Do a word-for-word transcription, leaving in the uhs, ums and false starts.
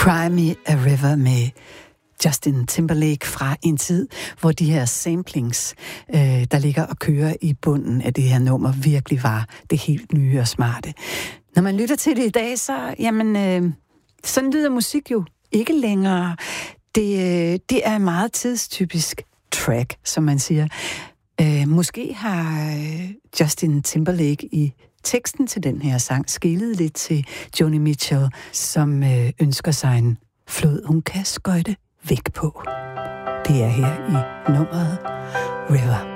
Cry Me a River med Justin Timberlake fra en tid, hvor de her samplings, øh, der ligger og kører i bunden af det her nummer, virkelig var det helt nye og smarte. Når man lytter til det i dag, så, jamen, øh, sådan lyder musik jo ikke længere. Det, øh, det er meget tidstypisk track, som man siger. Øh, måske har øh, Justin Timberlake i teksten til den her sang skelet lidt til Joni Mitchell, som øh, ønsker sig en flod, hun kan skøjte væk på. Det er her i nummeret River.